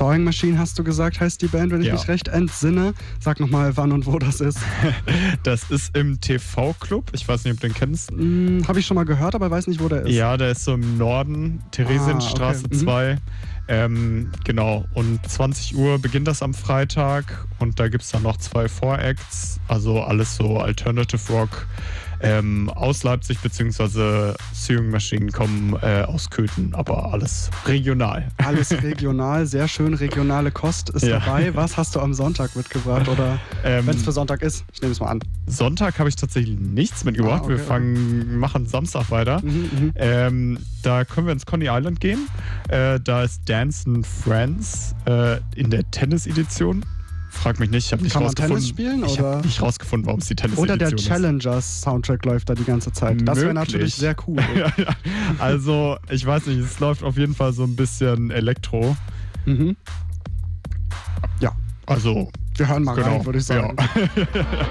Sawing Machine hast du gesagt, heißt die Band, wenn ich mich recht entsinne. Sag nochmal, wann und wo das ist. Das ist im TV-Club. Ich weiß nicht, ob du den kennst. Habe ich schon mal gehört, aber weiß nicht, wo der ist. Ja, der ist so im Norden, Theresienstraße 2. Genau, und 20 Uhr beginnt das am Freitag und da gibt es dann noch 2 Voracts, also alles so Alternative Rock aus Leipzig, beziehungsweise Sewing Machine kommen aus Köthen, aber alles regional. Alles regional, sehr schön, regionale Kost ist dabei. Was hast du am Sonntag mitgebracht oder wenn es für Sonntag ist? Ich nehme es mal an. Sonntag habe ich tatsächlich nichts mitgebracht, wir machen Samstag weiter. Da können wir ins Coney Island gehen, da ist Dancin' Friends in der Tennis-Edition. Frag mich nicht, ich habe nicht rausgefunden. Tennis spielen, ich habe nicht rausgefunden, warum es die Tennis-Edition ist. Oder der Challengers-Soundtrack läuft da die ganze Zeit. Das wäre natürlich sehr cool. Also, ich weiß nicht, es läuft auf jeden Fall so ein bisschen Elektro. Ja. Also, wir hören mal rein, würde ich sagen. Ja.